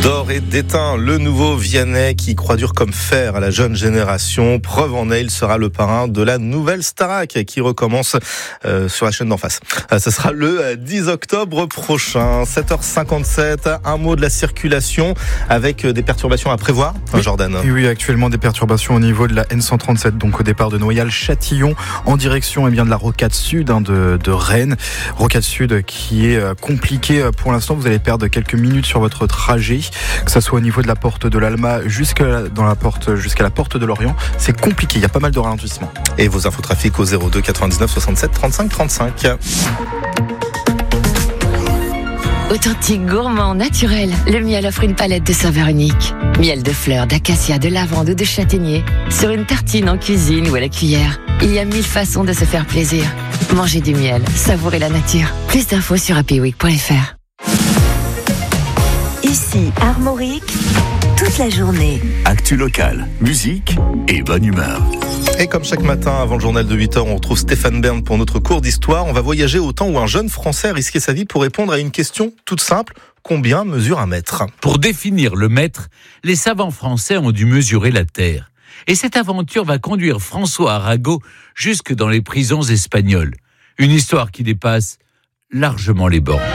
D'or et d'étain, le nouveau Vianney qui croit dur comme fer à la jeune génération. Preuve en est, il sera le parrain de la nouvelle Starac qui recommence sur la chaîne d'en face. Ce sera le 10 octobre prochain, 7h57. Un mot de la circulation avec des perturbations à prévoir, Jordan. Oui, actuellement des perturbations au niveau de la N137, donc au départ de Noyal-Châtillon en direction de la rocade sud de Rennes. Rocade sud qui est compliquée pour l'instant. Vous allez perdre quelques minutes sur votre trajet, que ce soit au niveau de la porte de l'Alma jusqu'à la porte de Lorient. C'est compliqué, il y a pas mal de ralentissements. Et vos infos trafic au 02 99 67 35 35. Authentique, gourmand, naturel, le miel offre une palette de saveurs uniques. Miel de fleurs, d'acacia, de lavande ou de châtaignier. Sur une tartine en cuisine ou à la cuillère. Il y a 1000 façons de se faire plaisir. Mangez du miel, savourez la nature. Plus d'infos sur happyweek.fr. Ici, Armorique, toute la journée. Actu locale, musique et bonne humeur. Et comme chaque matin, avant le journal de 8h, on retrouve Stéphane Bern pour notre cours d'histoire. On va voyager au temps où un jeune Français a risqué sa vie pour répondre à une question toute simple. Combien mesure un mètre ? Pour définir le mètre, les savants français ont dû mesurer la Terre. Et cette aventure va conduire François Arago jusque dans les prisons espagnoles. Une histoire qui dépasse largement les bornes.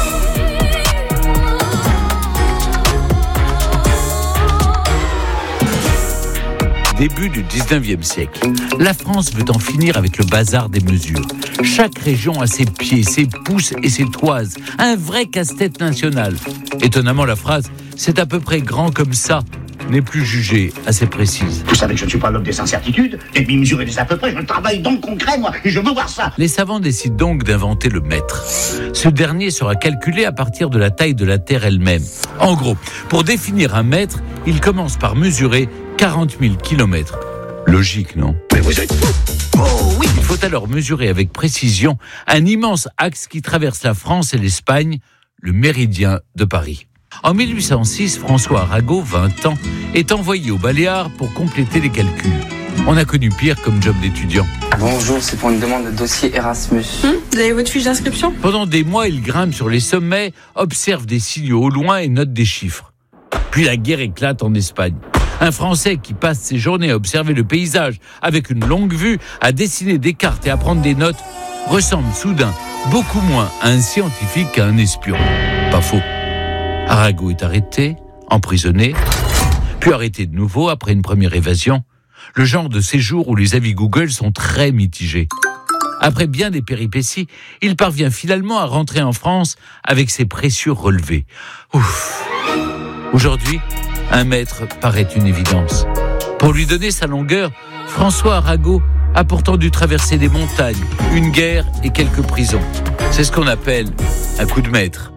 Début du 19e siècle. La France veut en finir avec le bazar des mesures. Chaque région a ses pieds, ses pouces et ses toises. Un vrai casse-tête national. Étonnamment, la phrase « c'est à peu près grand comme ça » n'est plus jugée assez précise. Vous savez que je ne suis pas l'homme des incertitudes, et puis mesurer des à peu près, je travaille dans le concret, moi, et je veux voir ça. Les savants décident donc d'inventer le mètre. Ce dernier sera calculé à partir de la taille de la Terre elle-même. En gros, pour définir un mètre, il commence par mesurer 40 000 kilomètres. Logique, non ? Mais vous êtes fou. Oh oui, il faut alors mesurer avec précision un immense axe qui traverse la France et l'Espagne, le méridien de Paris. En 1806, François Arago, 20 ans, est envoyé aux Baléares pour compléter les calculs. On a connu pire comme job d'étudiant. Bonjour, c'est pour une demande de dossier Erasmus. Vous avez votre fiche d'inscription ? Pendant des mois, il grimpe sur les sommets, observe des signaux au loin et note des chiffres. Puis la guerre éclate en Espagne. Un Français qui passe ses journées à observer le paysage avec une longue vue, à dessiner des cartes et à prendre des notes, ressemble soudain beaucoup moins à un scientifique qu'à un espion. Pas faux. Arago est arrêté, emprisonné, puis arrêté de nouveau après une première évasion. Le genre de séjour où les avis Google sont très mitigés. Après bien des péripéties, il parvient finalement à rentrer en France avec ses précieux relevés. Ouf. Aujourd'hui, un mètre paraît une évidence. Pour lui donner sa longueur, François Arago a pourtant dû traverser des montagnes, une guerre et quelques prisons. C'est ce qu'on appelle un coup de maître.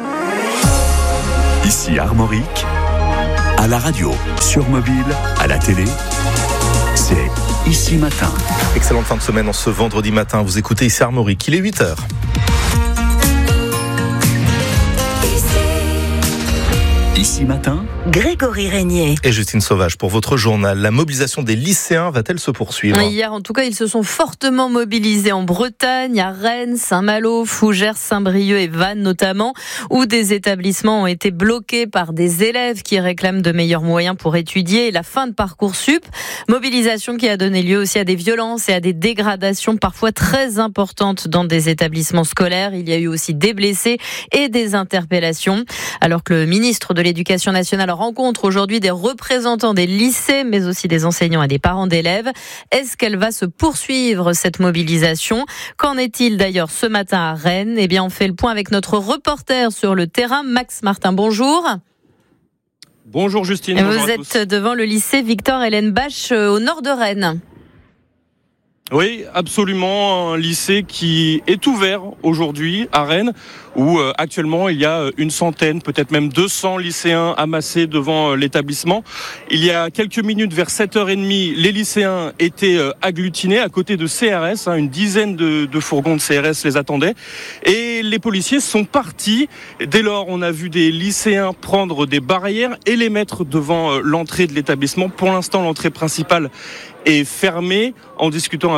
Ici Armorique, à la radio, sur mobile, à la télé, c'est Ici Matin. Excellente fin de semaine en ce vendredi matin. Vous écoutez ici Armorique, il est 8h. Ici Matin, Grégory Régnier. Et Justine Sauvage pour votre journal. La mobilisation des lycéens va-t-elle se poursuivre ? Hier, en tout cas, ils se sont fortement mobilisés en Bretagne, à Rennes, Saint-Malo, Fougères, Saint-Brieuc et Vannes notamment, où des établissements ont été bloqués par des élèves qui réclament de meilleurs moyens pour étudier et la fin de Parcoursup. Mobilisation qui a donné lieu aussi à des violences et à des dégradations parfois très importantes dans des établissements scolaires. Il y a eu aussi des blessés et des interpellations. Alors que le ministre de l'Éducation nationale rencontre aujourd'hui des représentants des lycées, mais aussi des enseignants et des parents d'élèves. Est-ce qu'elle va se poursuivre, cette mobilisation ? Qu'en est-il d'ailleurs ce matin à Rennes ? Eh bien, on fait le point avec notre reporter sur le terrain, Max Martin. Bonjour. Bonjour Justine. Vous êtes devant le lycée Victor-Hélène Bache au nord de Rennes. Oui, absolument, un lycée qui est ouvert aujourd'hui à Rennes, où actuellement il y a une centaine, peut-être même 200 lycéens amassés devant l'établissement. Il y a quelques minutes, vers 7h30, les lycéens étaient agglutinés à côté de CRS, une dizaine de fourgons de CRS les attendaient, et les policiers sont partis. Dès lors, on a vu des lycéens prendre des barrières et les mettre devant l'entrée de l'établissement. Pour l'instant, l'entrée principale est fermée. En discutant avec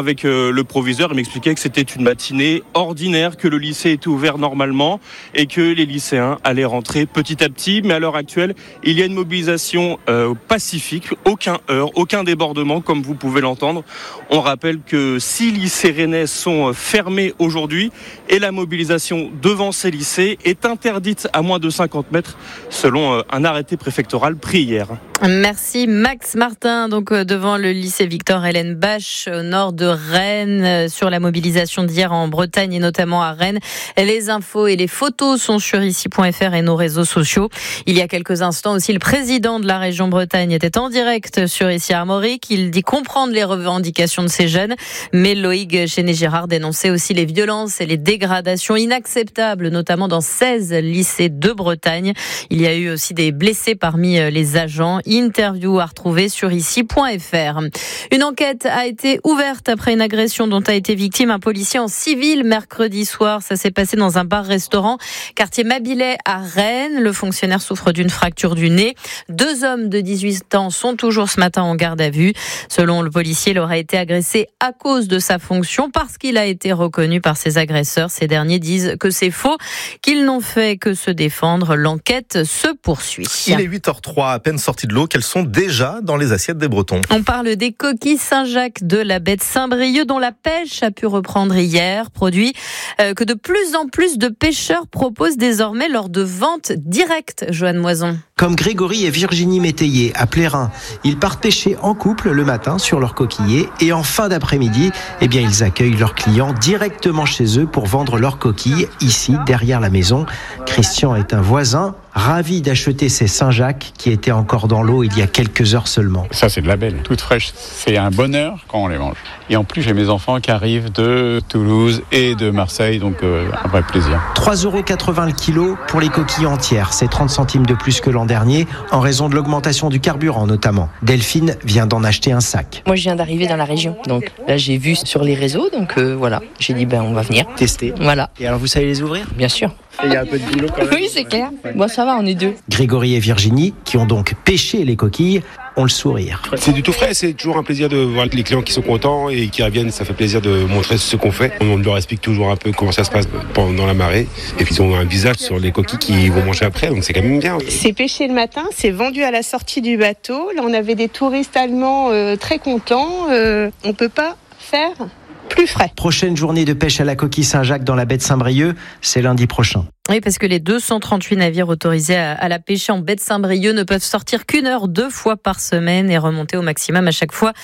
avec le proviseur. Il m'expliquait que c'était une matinée ordinaire, que le lycée était ouvert normalement et que les lycéens allaient rentrer petit à petit. Mais à l'heure actuelle, il y a une mobilisation pacifique, aucun heurt, aucun débordement comme vous pouvez l'entendre. On rappelle que 6 lycées rennais sont fermés aujourd'hui et la mobilisation devant ces lycées est interdite à moins de 50 mètres selon un arrêté préfectoral pris hier. Merci Max Martin, donc devant le lycée Victor-Hélène Bache au nord de Rennes, sur la mobilisation d'hier en Bretagne et notamment à Rennes. Les infos et les photos sont sur ici.fr et nos réseaux sociaux. Il y a quelques instants aussi, le président de la région Bretagne était en direct sur ici Armorique. Il dit comprendre les revendications de ces jeunes, mais Loïc Chenet-Girard dénonçait aussi les violences et les dégradations inacceptables, notamment dans 16 lycées de Bretagne. Il y a eu aussi des blessés parmi les agents. Interview à retrouver sur ici.fr. Une enquête a été ouverte après une agression dont a été victime un policier en civil mercredi soir. Ça s'est passé dans un bar-restaurant quartier Mabilais à Rennes. Le fonctionnaire souffre d'une fracture du nez. 2 hommes de 18 ans sont toujours ce matin en garde à vue. Selon le policier, il aurait été agressé à cause de sa fonction parce qu'il a été reconnu par ses agresseurs. Ces derniers disent que c'est faux, qu'ils n'ont fait que se défendre. L'enquête se poursuit. Il est 8h03, à peine sorti de l'eau, qu'elles sont déjà dans les assiettes des Bretons. On parle des coquilles Saint-Jacques de la baie de Saint-Brieuc dont la pêche a pu reprendre hier. Produit que de plus en plus de pêcheurs proposent désormais lors de ventes directes. Joanne Moison. Comme Grégory et Virginie Métayer à Plérin, ils partent pêcher en couple le matin sur leurs coquillers et en fin d'après-midi, ils accueillent leurs clients directement chez eux pour vendre leurs coquilles ici derrière la maison. Christian est un voisin ravi d'acheter ces Saint-Jacques qui étaient encore dans l'eau il y a quelques heures seulement. Ça c'est de la belle, toute fraîche, c'est un bonheur quand on les mange. Et en plus j'ai mes enfants qui arrivent de Toulouse et de Marseille, donc un vrai plaisir. 3,80 € le kilo pour les coquilles entières, c'est 30 centimes de plus que l'an dernier, en raison de l'augmentation du carburant notamment. Delphine vient d'en acheter un sac. Moi je viens d'arriver dans la région, donc là j'ai vu sur les réseaux, donc voilà, j'ai dit on va venir. Tester. Voilà. Et alors vous savez les ouvrir ? Bien sûr. Il y a un peu de boulot quand même. Oui, c'est clair. Bon, ça va, on est 2. Grégory et Virginie, qui ont donc pêché les coquilles, ont le sourire. C'est du tout frais, c'est toujours un plaisir de voir les clients qui sont contents et qui reviennent. Ça fait plaisir de montrer ce qu'on fait. On leur explique toujours un peu comment ça se passe pendant la marée. Et puis ils ont un visage sur les coquilles qu'ils vont manger après, donc c'est quand même bien. C'est pêché le matin, c'est vendu à la sortie du bateau. Là, on avait des touristes allemands très contents. On peut pas faire plus frais. Prochaine journée de pêche à la coquille Saint-Jacques dans la baie de Saint-Brieuc, c'est lundi prochain. Oui, parce que les 238 navires autorisés à la pêcher en baie de Saint-Brieuc ne peuvent sortir qu'une heure 2 fois par semaine et remonter au maximum à chaque fois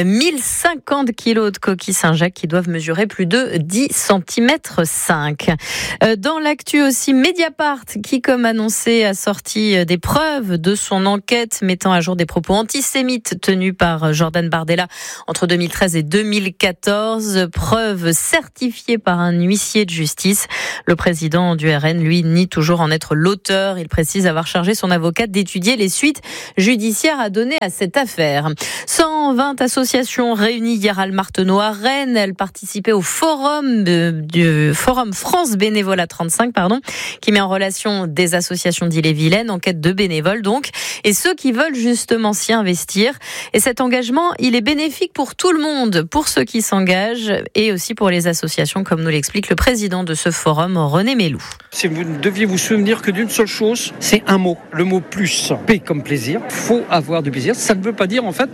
1050 kilos de coquilles Saint-Jacques qui doivent mesurer plus de 10 cm 5. Dans l'actu aussi, Mediapart qui, comme annoncé, a sorti des preuves de son enquête mettant à jour des propos antisémites tenus par Jordan Bardella entre 2013 et 2014. Preuves certifiées par un huissier de justice. Le président du RN, lui, nie toujours en être l'auteur. Il précise avoir chargé son avocate d'étudier les suites judiciaires à donner à cette affaire. 120 associations réunies hier à Martenot à Rennes. Elles participaient au forum du Forum France Bénévolat 35, qui met en relation des associations d'Ille-et-Vilaine en quête de bénévoles donc, et ceux qui veulent justement s'y investir. Et cet engagement, il est bénéfique pour tout le monde, pour ceux qui s'engagent et aussi pour les associations, comme nous l'explique le président de ce forum, René Mélou. Si vous ne deviez vous souvenir que d'une seule chose, c'est un mot, le mot plus. P comme plaisir, faut avoir du plaisir. Ça ne veut pas dire en fait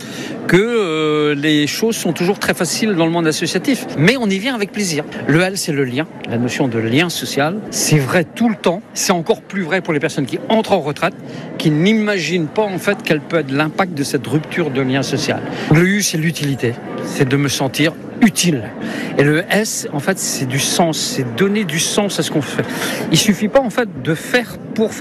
que les choses sont toujours très faciles dans le monde associatif, mais on y vient avec plaisir. Le L, c'est le lien, la notion de lien social. C'est vrai tout le temps, c'est encore plus vrai pour les personnes qui entrent en retraite, qui n'imaginent pas en fait quel peut être l'impact de cette rupture de lien social. Le U, c'est l'utilité, c'est de me sentir utile. Et le S, en fait, c'est du sens, c'est donner du sens à ce qu'on fait. Il suffit pas, en fait, de faire,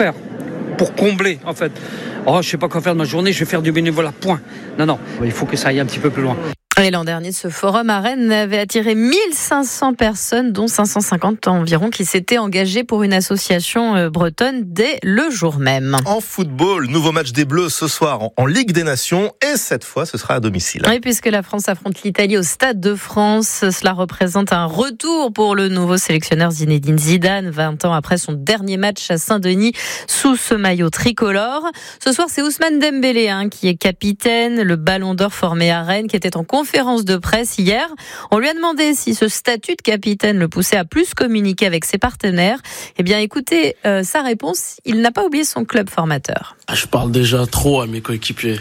pour combler, en fait. Oh, je sais pas quoi faire de ma journée, je vais faire du bénévolat, point. Non, il faut que ça aille un petit peu plus loin. Et l'an dernier, ce forum à Rennes avait attiré 1500 personnes, dont 550 environ, qui s'étaient engagées pour une association bretonne dès le jour même. En football, nouveau match des Bleus ce soir en Ligue des Nations, et cette fois, ce sera à domicile. Oui, puisque la France affronte l'Italie au Stade de France. Cela représente un retour pour le nouveau sélectionneur Zinedine Zidane, 20 ans après son dernier match à Saint-Denis sous ce maillot tricolore. Ce soir, c'est Ousmane Dembélé qui est capitaine, le Ballon d'Or formé à Rennes, qui était en conférence conférence de presse hier. On lui a demandé si ce statut de capitaine le poussait à plus communiquer avec ses partenaires. Eh bien, écoutez sa réponse. Il n'a pas oublié son club formateur. Je parle déjà trop à mes coéquipiers.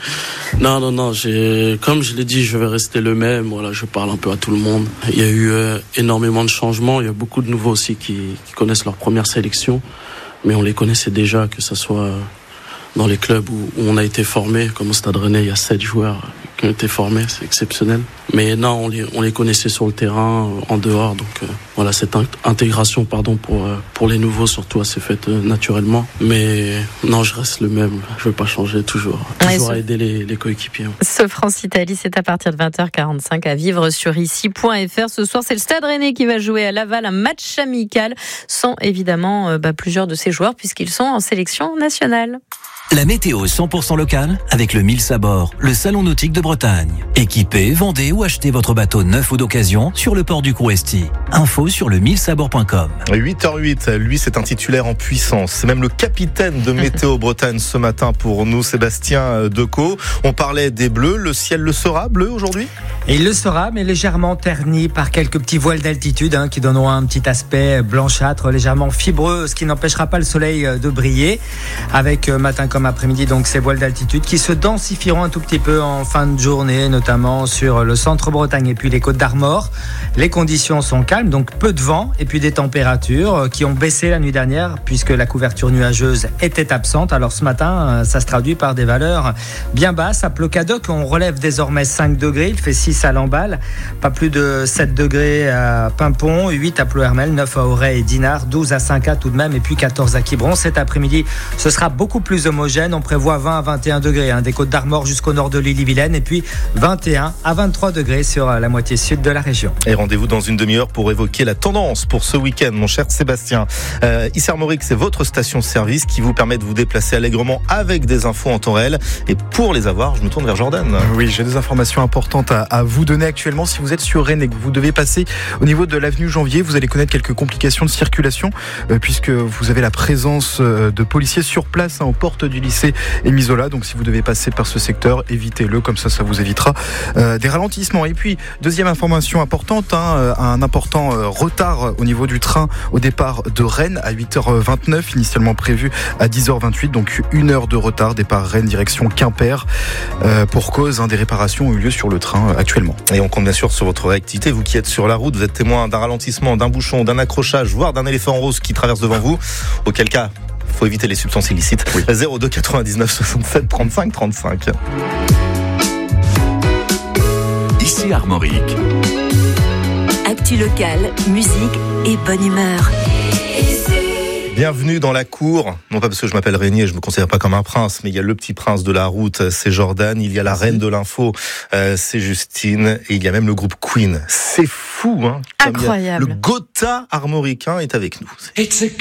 Non. Comme je l'ai dit, je vais rester le même. Voilà, je parle un peu à tout le monde. Il y a eu énormément de changements. Il y a beaucoup de nouveaux aussi qui connaissent leur première sélection. Mais on les connaissait déjà, que ce soit dans les clubs où on a été formé, comme au Stade Rennais, il y a 7 joueurs qui ont été formés, c'est exceptionnel. Mais non, on les connaissait sur le terrain, en dehors, donc voilà, cette intégration, pour les nouveaux surtout, elle s'est faite naturellement. Mais non, je reste le même, je veux pas changer, toujours à aider les coéquipiers. Ce France-Italie, c'est à partir de 20h45 à vivre sur ici.fr. Ce soir, c'est le Stade Rennais qui va jouer à Laval, un match amical, sans évidemment plusieurs de ses joueurs, puisqu'ils sont en sélection nationale. La météo 100% locale avec le Mills à bord, le salon nautique de Bretagne. Équipez, vendez ou achetez votre bateau neuf ou d'occasion sur le port du Crouesty. Info sur le millsabord.com. 8h08, lui c'est un titulaire en puissance. C'est même le capitaine de Météo Bretagne ce matin pour nous, Sébastien Decaux. On parlait des bleus, le ciel le sera bleu aujourd'hui ? Et il le sera, mais légèrement terni par quelques petits voiles d'altitude qui donneront un petit aspect blanchâtre, légèrement fibreux, ce qui n'empêchera pas le soleil de briller. Avec matin comme après-midi, donc ces voiles d'altitude qui se densifieront un tout petit peu en fin de journée, notamment sur le centre Bretagne et puis les Côtes d'Armor. Les conditions sont calmes, donc peu de vent et puis des températures qui ont baissé la nuit dernière puisque la couverture nuageuse était absente. Alors ce matin, ça se traduit par des valeurs bien basses. À Plocadoc, on relève désormais 5 degrés, il fait 6 à Lamballe, pas plus de 7 degrés à Pimpon, 8 à Plohermel, 9 à Auray et Dinard, 12 à Saint-Cas tout de même et puis 14 à Quiberon. Cet après-midi, ce sera beaucoup plus homogène. On prévoit 20 à 21 degrés des Côtes d'Armor jusqu'au nord de l'Ille-et-Vilaine et puis 21 à 23 degrés sur la moitié sud de la région. Et rendez-vous dans une demi-heure pour évoquer la tendance pour ce week-end, mon cher Sébastien. Ici Armorique, c'est votre station-service qui vous permet de vous déplacer allègrement avec des infos en temps réel. Et pour les avoir, je me tourne vers Jordan. Oui, j'ai des informations importantes à vous donner actuellement. Si vous êtes sur Rennes et que vous devez passer au niveau de l'avenue Janvier, vous allez connaître quelques complications de circulation puisque vous avez la présence de policiers sur place aux portes du lycée Émile Zola. Donc si vous devez passer par ce secteur, évitez-le, comme ça vous évitera des ralentissements. Et puis deuxième information importante, un important retard au niveau du train au départ de Rennes à 8h29, initialement prévu à 10h28, donc 1 heure de retard, départ Rennes direction Quimper, pour cause des réparations ont eu lieu sur le train actuellement. Et on compte bien sûr sur votre réactivité, vous qui êtes sur la route, vous êtes témoin d'un ralentissement, d'un bouchon, d'un accrochage, voire d'un éléphant rose qui traverse devant vous, auquel cas faut éviter les substances illicites. 02 99 67 35 35. Ici Armorique. Actu locale, musique et bonne humeur. Bienvenue dans la cour, non pas parce que je m'appelle Régnier, je me considère pas comme un prince, mais il y a le petit prince de la route, c'est Jordan, il y a la reine de l'info, c'est Justine, et il y a même le groupe Queen. C'est fou, Incroyable. Le Gotha armoricain est avec nous.